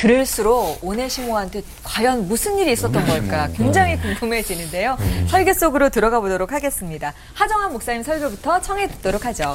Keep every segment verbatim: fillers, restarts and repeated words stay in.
들을수록 오네시모한테 과연 무슨 일이 있었던 걸까 굉장히 궁금해지는데요. 설교 속으로 들어가 보도록 하겠습니다. 하정환 목사님 설교부터 청해 듣도록 하죠.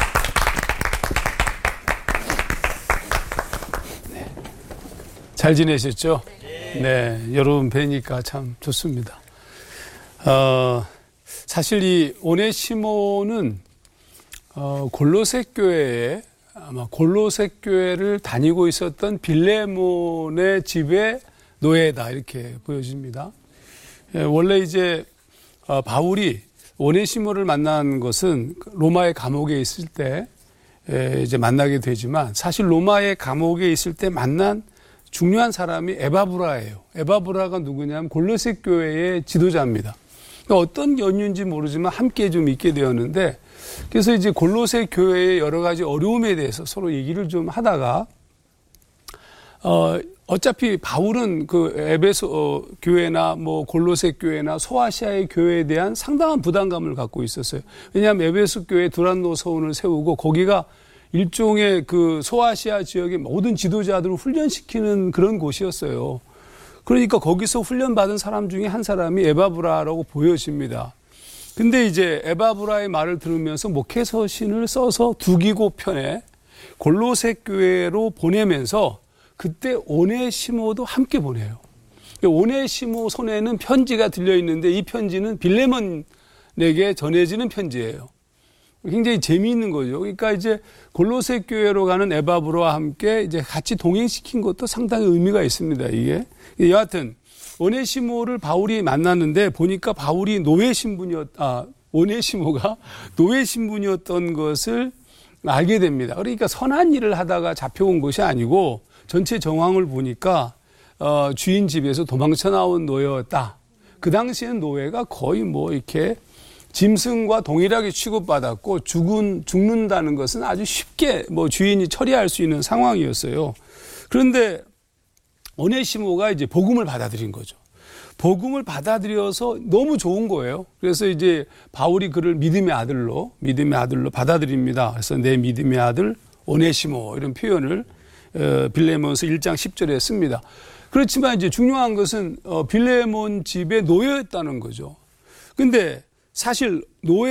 네. 잘 지내셨죠? 네. 네, 여러분 뵈니까 참 좋습니다. 어, 사실 이 오네시모는 어, 골로새 교회에 아마 골로새 교회를 다니고 있었던 빌레몬의 집의 노예다 이렇게 보여집니다. 예, 원래 이제 어, 바울이 오네시모를 만난 것은 로마의 감옥에 있을 때 예, 이제 만나게 되지만 사실 로마의 감옥에 있을 때 만난 중요한 사람이 에바브라예요. 에바브라가 누구냐면 골로새 교회의 지도자입니다. 어떤 연유인지 모르지만 함께 좀 있게 되었는데 그래서 이제 골로새 교회의 여러 가지 어려움에 대해서 서로 얘기를 좀 하다가 어 어차피 바울은 그 에베소 어, 교회나 뭐 골로새 교회나 소아시아의 교회에 대한 상당한 부담감을 갖고 있었어요. 왜냐하면 에베소 교회 두란노 서원을 세우고 거기가 일종의 그 소아시아 지역의 모든 지도자들을 훈련시키는 그런 곳이었어요. 그러니까 거기서 훈련받은 사람 중에 한 사람이 에바브라라고 보여집니다. 근데 이제 에바브라의 말을 들으면서 목회서신을 써서 두기고 편에 골로새 교회로 보내면서 그때 오네시모도 함께 보내요. 오네시모 손에는 편지가 들려 있는데 이 편지는 빌레몬에게 전해지는 편지예요. 굉장히 재미있는 거죠. 그러니까 이제 골로새 교회로 가는 에바브라와 함께 이제 같이 동행시킨 것도 상당히 의미가 있습니다. 이게 여하튼 오네시모를 바울이 만났는데 보니까 바울이 노예 신분이었, 아, 오네시모가 노예 신분이었던 것을 알게 됩니다. 그러니까 선한 일을 하다가 잡혀온 것이 아니고 전체 정황을 보니까 어, 주인 집에서 도망쳐 나온 노예였다. 그 당시에는 노예가 거의 뭐 이렇게 짐승과 동일하게 취급받았고 죽은, 죽는다는 것은 아주 쉽게 뭐 주인이 처리할 수 있는 상황이었어요. 그런데 오네시모가 이제 복음을 받아들인 거죠. 복음을 받아들여서 너무 좋은 거예요. 그래서 이제 바울이 그를 믿음의 아들로, 믿음의 아들로 받아들입니다. 그래서 내 믿음의 아들 오네시모 이런 표현을 어, 빌레몬서 일 장 십 절에 씁니다. 그렇지만 이제 중요한 것은 어, 빌레몬 집의 노예였다는 거죠. 근데 사실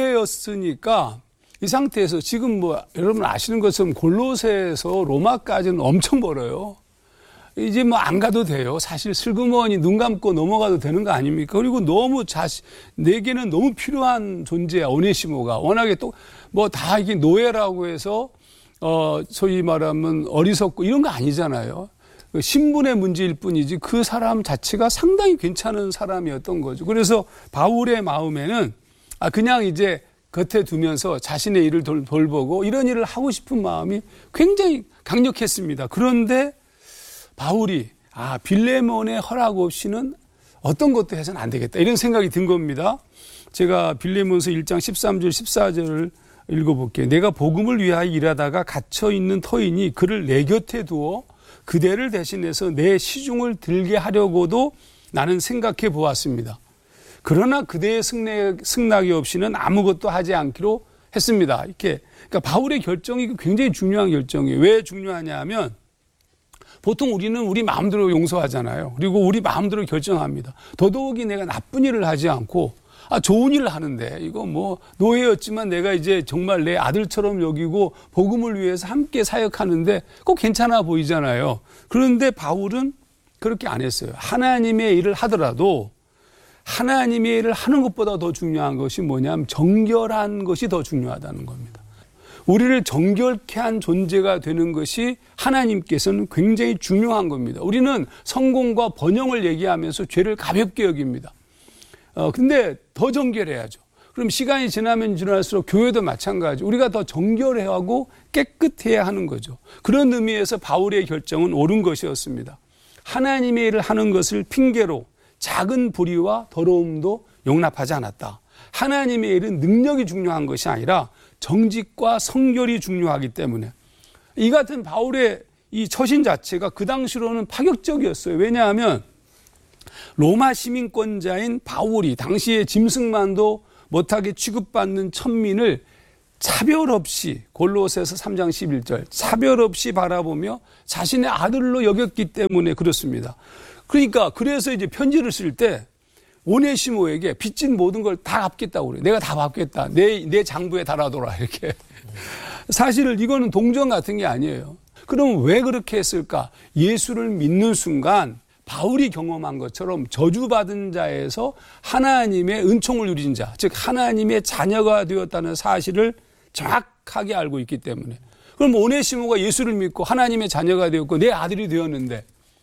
노예였으니까 이 상태에서 지금 뭐 여러분 아시는 것처럼 골로새에서 로마까지는 엄청 멀어요. 이제 뭐 안 가도 돼요. 사실 슬그머니 눈 감고 넘어가도 되는 거 아닙니까? 그리고 너무 자신, 내게는 너무 필요한 존재야, 오네시모가. 워낙에 또 뭐 다 이게 노예라고 해서, 어, 소위 말하면 어리석고 이런 거 아니잖아요. 신분의 문제일 뿐이지 그 사람 자체가 상당히 괜찮은 사람이었던 거죠. 그래서 바울의 마음에는 아, 그냥 이제 겉에 두면서 자신의 일을 돌, 돌보고 이런 일을 하고 싶은 마음이 굉장히 강력했습니다. 그런데 바울이 아 빌레몬의 허락 없이는 어떤 것도 해서는 안 되겠다 이런 생각이 든 겁니다. 제가 빌레몬서 일 장 십삼 절 십사 절을 읽어볼게요. 내가 복음을 위하여 일하다가 갇혀있는 터이니 그를 내 곁에 두어 그대를 대신해서 내 시중을 들게 하려고도 나는 생각해 보았습니다. 그러나 그대의 승낙, 승낙이 없이는 아무것도 하지 않기로 했습니다. 이렇게 그러니까 바울의 결정이 굉장히 중요한 결정이에요. 왜 중요하냐 하면 보통 우리는 우리 마음대로 용서하잖아요. 그리고 우리 마음대로 결정합니다. 더더욱이 내가 나쁜 일을 하지 않고 아 좋은 일을 하는데 이거 뭐 노예였지만 내가 이제 정말 내 아들처럼 여기고 복음을 위해서 함께 사역하는데 꼭 괜찮아 보이잖아요. 그런데 바울은 그렇게 안 했어요. 하나님의 일을 하더라도 하나님의 일을 하는 것보다 더 중요한 것이 뭐냐면 정결한 것이 더 중요하다는 겁니다. 우리를 정결케 한 존재가 되는 것이 하나님께서는 굉장히 중요한 겁니다. 우리는 성공과 번영을 얘기하면서 죄를 가볍게 여깁니다. 어, 근데 더 정결해야죠. 그럼 시간이 지나면 지날수록 교회도 마찬가지. 우리가 더 정결해야 하고 깨끗해야 하는 거죠. 그런 의미에서 바울의 결정은 옳은 것이었습니다. 하나님의 일을 하는 것을 핑계로 작은 불의와 더러움도 용납하지 않았다. 하나님의 일은 능력이 중요한 것이 아니라 정직과 성결이 중요하기 때문에 이 같은 바울의 이 처신 자체가 그 당시로는 파격적이었어요. 왜냐하면 로마 시민권자인 바울이 당시에 짐승만도 못하게 취급받는 천민을 차별 없이 골로새서 삼 장 십일 절 차별 없이 바라보며 자신의 아들로 여겼기 때문에 그렇습니다. 그러니까 그래서 이제 편지를 쓸 때 오네시모에게 빚진 모든 걸 다 갚겠다고 그래요. 내가 다 갚겠다. 내, 내 장부에 달아둬라 이렇게. 사실 이거는 동정 같은 게 아니에요. 그럼 왜 그렇게 했을까? 예수를 믿는 순간 바울이 경험한 것처럼 저주받은 자에서 하나님의 은총을 누린 자, 즉 하나님의 자녀가 되었다는 사실을 정확하게 알고 있기 때문에. 그럼 오네시모가 예수를 믿고 하나님의 자녀가 되었고 내 아들이 되었는데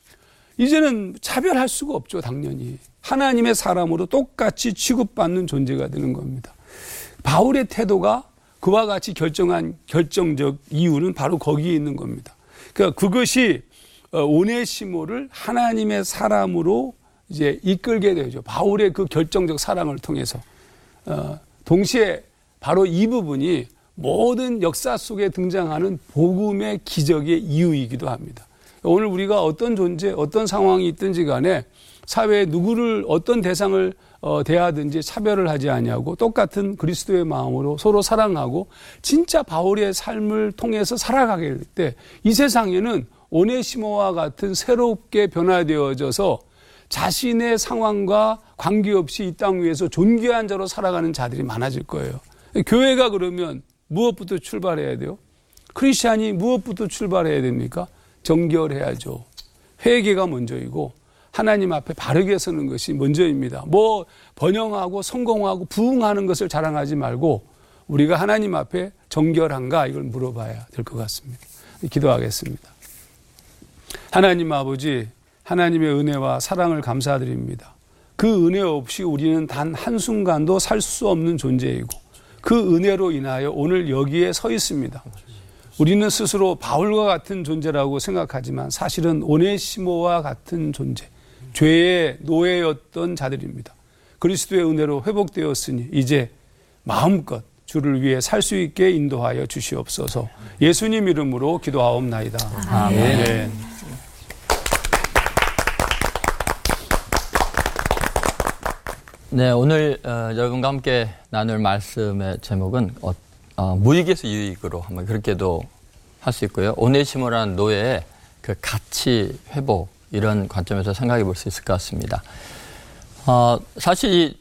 이제는 차별할 수가 없죠. 당연히. 하나님의 사람으로 똑같이 취급받는 존재가 되는 겁니다. 바울의 태도가 그와 같이 결정한 결정적 이유는 바로 거기에 있는 겁니다. 그러니까 그것이 오네시모를 하나님의 사람으로 이제 이끌게 되죠. 바울의 그 결정적 사랑을 통해서. 어, 동시에 바로 이 부분이 모든 역사 속에 등장하는 복음의 기적의 이유이기도 합니다. 오늘 우리가 어떤 존재, 어떤 상황이 있든지 간에 사회에 누구를 어떤 대상을 어, 대하든지 차별을 하지 아니하고 똑같은 그리스도의 마음으로 서로 사랑하고 진짜 바울의 삶을 통해서 살아가게 될 때 이 세상에는 오네시모와 같은 새롭게 변화되어져서 자신의 상황과 관계없이 이 땅 위에서 존귀한 자로 살아가는 자들이 많아질 거예요. 교회가 그러면 무엇부터 출발해야 돼요? 크리스찬이 무엇부터 출발해야 됩니까? 정결해야죠. 회개가 먼저이고 하나님 앞에 바르게 서는 것이 먼저입니다. 뭐 번영하고 성공하고 부흥하는 것을 자랑하지 말고 우리가 하나님 앞에 정결한가 이걸 물어봐야 될 것 같습니다. 기도하겠습니다. 하나님 아버지, 하나님의 은혜와 사랑을 감사드립니다. 그 은혜 없이 우리는 단 한순간도 살 수 없는 존재이고 그 은혜로 인하여 오늘 여기에 서 있습니다. 우리는 스스로 바울과 같은 존재라고 생각하지만 사실은 오네시모와 같은 존재, 죄의 노예였던 자들입니다. 그리스도의 은혜로 회복되었으니 이제 마음껏 주를 위해 살 수 있게 인도하여 주시옵소서. 예수님 이름으로 기도하옵나이다. 아멘. 아멘. 네, 오늘 어, 여러분과 함께 나눌 말씀의 제목은 어, 어, 무익에서 유익으로 한번 그렇게도 할 수 있고요. 오네시모라는 노예의 그 가치 회복 이런 관점에서 생각해 볼 수 있을 것 같습니다. 어, 사실 이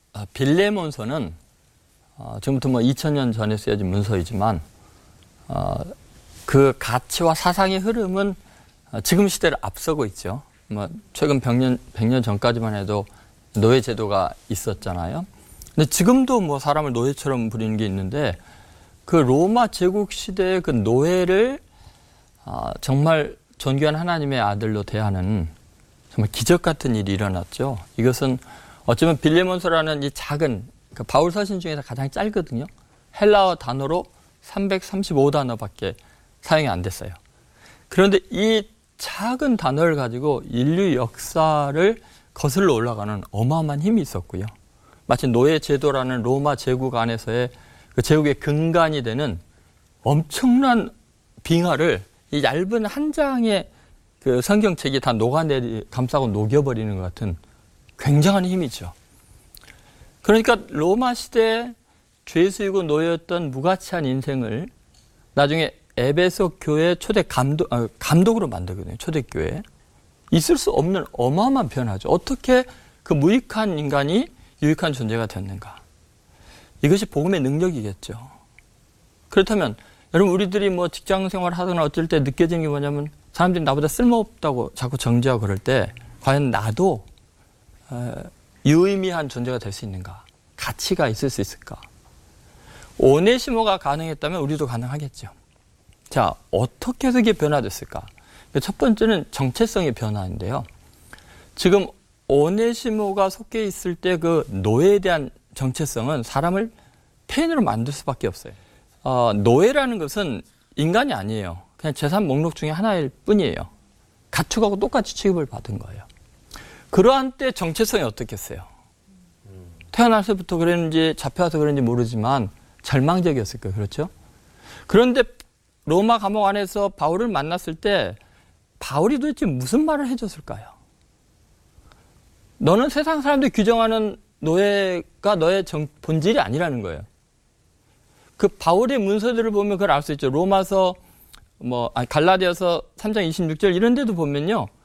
빌레몬서는 어, 지금부터 뭐 이천 년 전에 쓰여진 문서이지만 어, 그 가치와 사상의 흐름은 지금 시대를 앞서고 있죠. 뭐 최근 백 년, 백 년 전까지만 해도 노예 제도가 있었잖아요. 근데 지금도 뭐 사람을 노예처럼 부리는 게 있는데 그 로마 제국 시대의 그 노예를 어, 정말 존귀한 하나님의 아들로 대하는 정말 기적 같은 일이 일어났죠. 이것은 어쩌면 빌레몬서라는 이 작은 그 바울 서신 중에서 가장 짧거든요. 헬라어 단어로 삼백삼십오 단어밖에 사용이 안 됐어요. 그런데 이 작은 단어를 가지고 인류 역사를 거슬러 올라가는 어마어마한 힘이 있었고요. 마치 노예 제도라는 로마 제국 안에서의 그 제국의 근간이 되는 엄청난 빙하를 이 얇은 한 장의 그 성경책이 다 녹아내 감싸고 녹여버리는 것 같은 굉장한 힘이죠. 그러니까 로마 시대에 죄수이고 노예였던 무가치한 인생을 나중에 에베소 교회 초대 감독, 아, 감독으로 만들거든요. 초대교회. 있을 수 없는 어마어마한 변화죠. 어떻게 그 무익한 인간이 유익한 존재가 됐는가. 이것이 복음의 능력이겠죠. 그렇다면 여러분 우리들이 뭐 직장 생활 하거나 어쩔 때 느껴지는 게 뭐냐면 사람들이 나보다 쓸모없다고 자꾸 정죄하고 그럴 때 과연 나도 어, 유의미한 존재가 될 수 있는가? 가치가 있을 수 있을까? 오네시모가 가능했다면 우리도 가능하겠죠. 자, 어떻게 해서 이게 변화됐을까? 첫 번째는 정체성의 변화인데요. 지금 오네시모가 속해 있을 때 그 노예에 대한 정체성은 사람을 폐인으로 만들 수밖에 없어요. 어, 노예라는 것은 인간이 아니에요. 그냥 재산 목록 중에 하나일 뿐이에요. 가축하고 똑같이 취급을 받은 거예요. 그러한 때 정체성이 어떻겠어요? 태어나서부터 그랬는지 잡혀와서 그런지 모르지만 절망적이었을 거예요. 그렇죠? 그런데 로마 감옥 안에서 바울을 만났을 때 바울이 도대체 무슨 말을 해줬을까요? 너는 세상 사람들이 규정하는 노예가 너의 정, 본질이 아니라는 거예요. 그 바울의 문서들을 보면 그걸 알 수 있죠. 로마서 뭐 아니 갈라디아서 삼 장 이십육 절 이런 데도 보면요.